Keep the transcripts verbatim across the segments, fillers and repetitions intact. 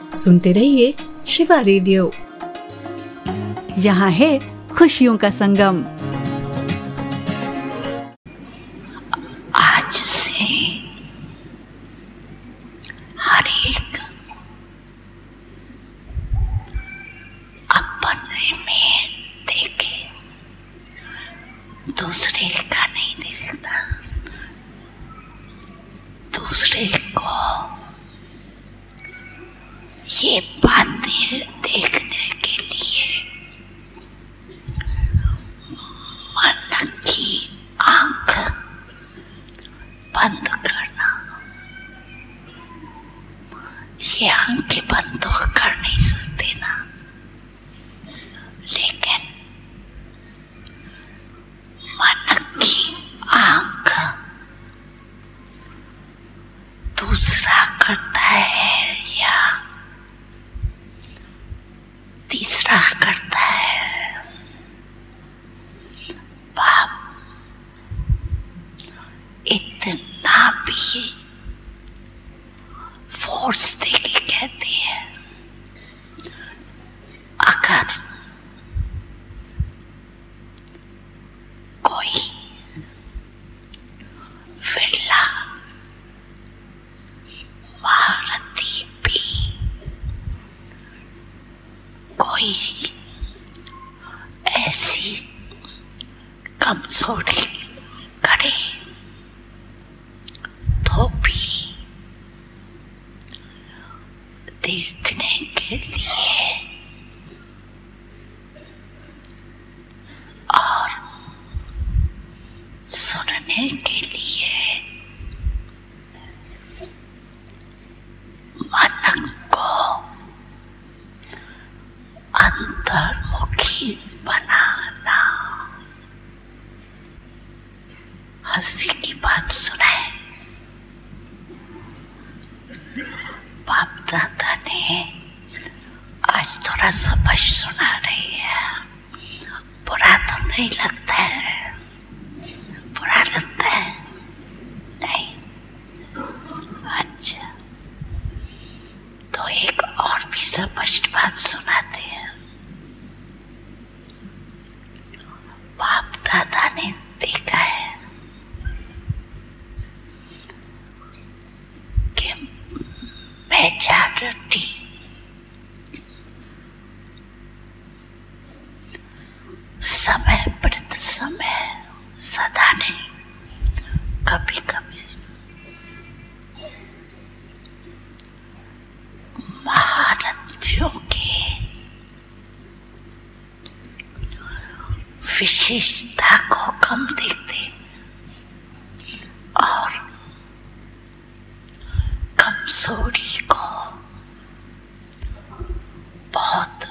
सुनते रहिए शिवा रेडियो। यहाँ है खुशियों का संगम। आज से हर एक अपने में देखे, दूसरे का नहीं देखता। दूसरे को ये बातें देखने के लिए मन की आंख बंद करना। ये आंखें बंद तो कर नहीं सकते ना, लेकिन मन की आंख दूसरा करता है या तीसरा करता है। बाप इतना भी फोर्स देके कहते हैं, अगर कोई विरला महारथी भी कोई ऐसी कमजोरी करे तो भी देखने के लिए और सुनने के लिए मन को अंतर्मुखी बनाना। हंसी की बात सुनाए, बाप दादा ने आज थोड़ा सबक सुना रही है। बुरा तो नहीं लगता है? बुरा लगता है? नहीं? अच्छा, तो एक और भी स्पष्ट बात सुनाते हैं। बाप दादा ने देखा है कि मेजॉरिटी समय प्रति समय सदा नहीं, कभी कभी महारथियों के विशेषता को कम देखते और कमजोरी को बहुत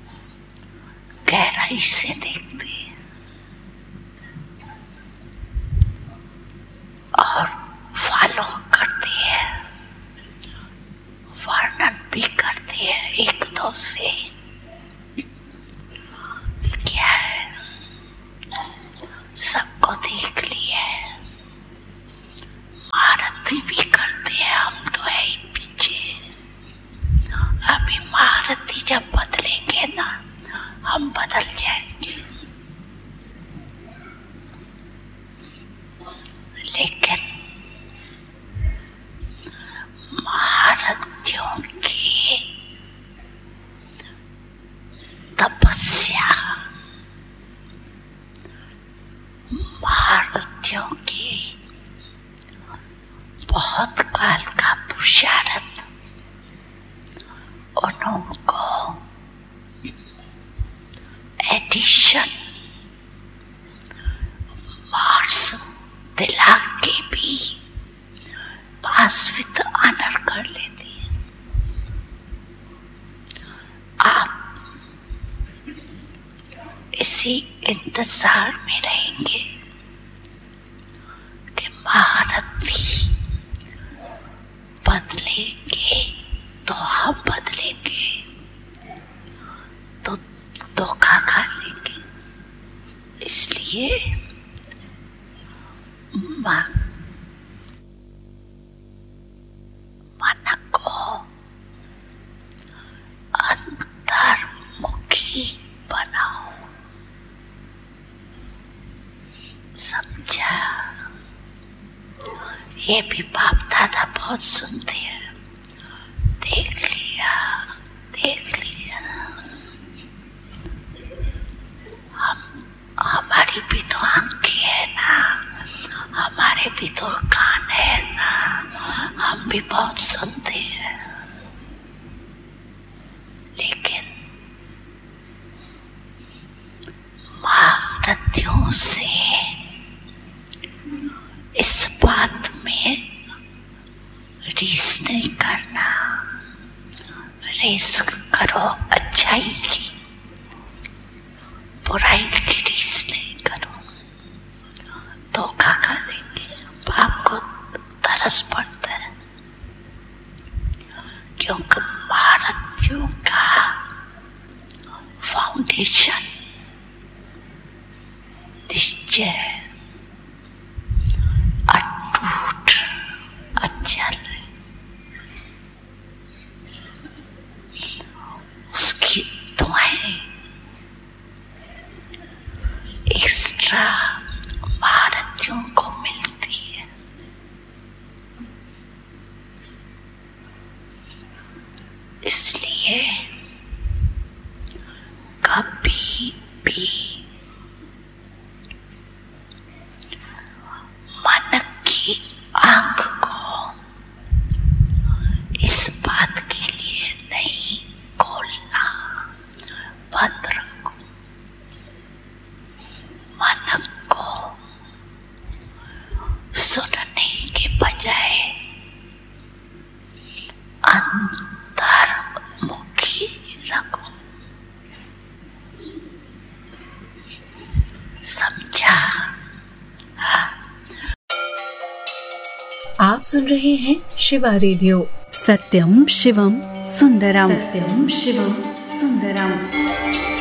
गहराई से देखते और फॉलो करते हैं, वर्णन भी करते हैं एक दो से। क्या है, सबको देख लिया है, महारथी भी करते हैं, हम तो है ही पीछे। अभी महारथी जब बदलेंगे ना, हम बदल जाएंगे। लेकिन महारथियों की तपस्या, महारथियों की बहुत काल का पुरुषार्थ उनको एडिशन मार्क्स दिला के भी पास विद ऑनर कर लेते हैं। आप इसी इंतजार में रहेंगे कि महारथी बदलेंगे तो हम बदलेंगे, तो धोखा खा लेंगे। इसलिए मन मन को ये भी बाप दादा बहुत सुनते हैं। देख लिया, देख लिया। हम हमारी भी तो आंखें है ना, हमारे भी तो कान है ना, हम भी बहुत सुनते हैं। लेकिन महारथियों से इस बात में रीस नहीं करना। रीस करो अच्छाई की, बुराई की रीस नहीं करो, धोखा खा लेंगे। बाप को तरस पड़ता है, क्योंकि महारथियों का फाउंडेशन निश्चय, अटूट, अचल। उसकी दुआएं एक्स्ट्रा महारथियों को मिलती है। इसलिए कभी भी मन की आंख को इस बात के लिए नहीं खोलना, बंद रखो। मन को सुनने के बजाय अंतर्मुखी रखो। समझा? आप सुन रहे हैं शिवा रेडियो। सत्यम शिवम सुंदरम, सत्यम शिवम सुंदरम।